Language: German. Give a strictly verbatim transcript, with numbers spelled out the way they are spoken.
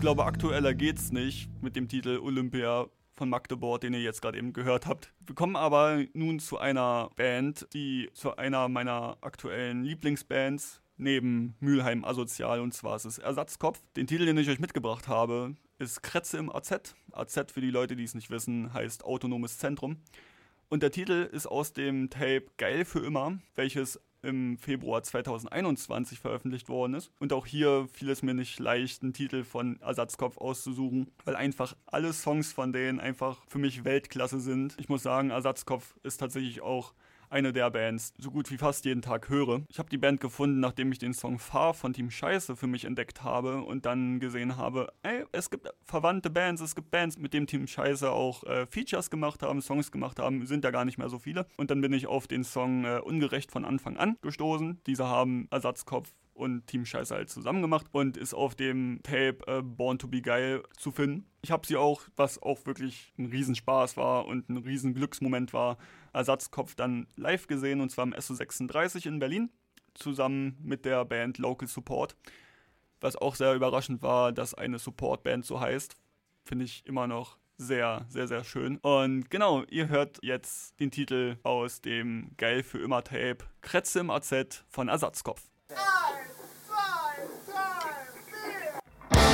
glaube, aktueller geht's nicht mit dem Titel Olympia von Magdeburg, den ihr jetzt gerade eben gehört habt. Wir kommen aber nun zu einer Band, die zu einer meiner aktuellen Lieblingsbands neben Mülheim Asozial, und zwar ist es Ersatzkopf. Den Titel, den ich euch mitgebracht habe, ist Krätze im A Z. A Z, für die Leute, die es nicht wissen, heißt Autonomes Zentrum. Und der Titel ist aus dem Tape Geil für immer, welches im Februar zweitausendeinundzwanzig veröffentlicht worden ist. Und auch hier fiel es mir nicht leicht, einen Titel von Ersatzkopf auszusuchen, weil einfach alle Songs von denen einfach für mich Weltklasse sind. Ich muss sagen, Ersatzkopf ist tatsächlich auch eine der Bands, so gut wie fast jeden Tag höre. Ich habe die Band gefunden, nachdem ich den Song Fahr von Team Scheiße für mich entdeckt habe und dann gesehen habe, ey, es gibt verwandte Bands, es gibt Bands, mit dem Team Scheiße auch äh, Features gemacht haben, Songs gemacht haben, sind da gar nicht mehr so viele. Und dann bin ich auf den Song äh, Ungerecht von Anfang an gestoßen. Diese haben Ersatzkopf und Team Scheiße halt zusammen gemacht und ist auf dem Tape äh, Born to be Geil zu finden. Ich habe sie auch, was auch wirklich ein Riesenspaß war und ein riesen Glücksmoment war, Ersatzkopf dann live gesehen, und zwar im S O sechsunddreißig in Berlin, zusammen mit der Band Local Support. Was auch sehr überraschend war, dass eine Support-Band so heißt, finde ich immer noch sehr, sehr, sehr schön. Und genau, ihr hört jetzt den Titel aus dem Geil für immer Tape Krätze im A Z von Ersatzkopf.